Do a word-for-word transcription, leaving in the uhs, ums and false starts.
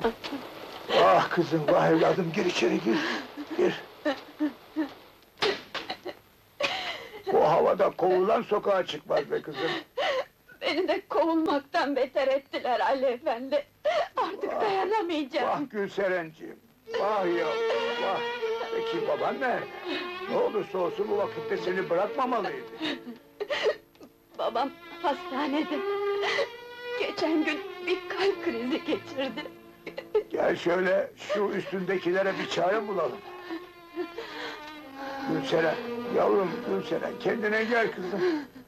Ah kızım, vah evladım, gir içeri, gir, gir. Bu havada kovulan sokağa çıkmaz be kızım. Beni de kovulmaktan beter ettiler Ali efendi. Artık Vah, dayanamayacağım. Vah Gülserenciğim, vah ya, vah! Peki baban nerede? Ne olursa olsun bu vakitte seni bırakmamalıydı. Babam hastanede. Geçen gün bir kalp krizi geçirdi. Gel şöyle, şu üstündekilere bir çare bulalım. Gülseren, yavrum Gülseren, kendine gel kızım.